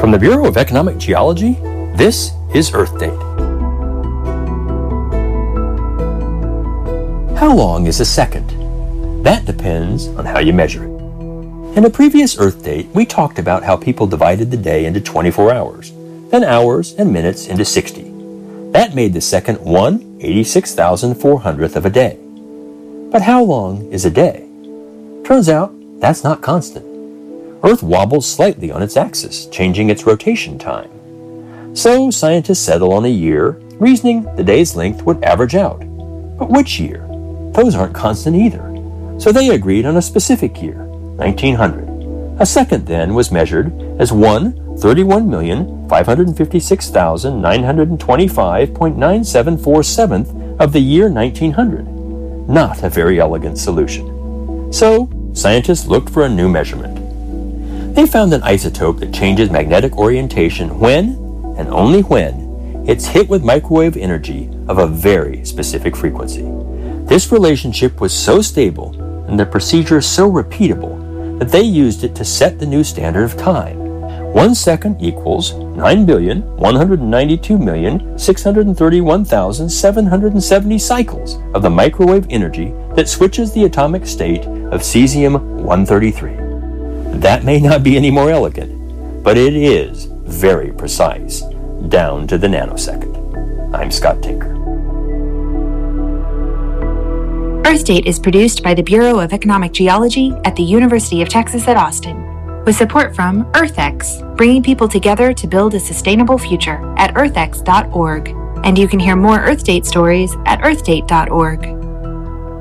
From the Bureau of Economic Geology, this is Earth Date. How long is a second? That depends on how you measure it. In a previous Earth Date, we talked about how people divided the day into 24 hours, then hours and minutes into 60. That made the second 1/86,400th of a day. But how long is a day? Turns out that's not constant. Earth wobbles slightly on its axis, changing its rotation time. So scientists settle on a year, reasoning the day's length would average out. But which year? Those aren't constant either. So they agreed on a specific year, 1900. A second then was measured as 131,556,925.9747th of the year 1900. Not a very elegant solution. So scientists looked for a new measurement. They found an isotope that changes magnetic orientation when, and only when, it's hit with microwave energy of a very specific frequency. This relationship was so stable and the procedure so repeatable that they used it to set the new standard of time. 1 second equals 9,192,631,770 cycles of the microwave energy that switches the atomic state of cesium-133. That may not be any more elegant, but it is very precise, down to the nanosecond. I'm Scott Tinker. Earth Date is produced by the Bureau of Economic Geology at the University of Texas at Austin, with support from EarthX, bringing people together to build a sustainable future at earthx.org. And you can hear more Earth Date stories at earthdate.org.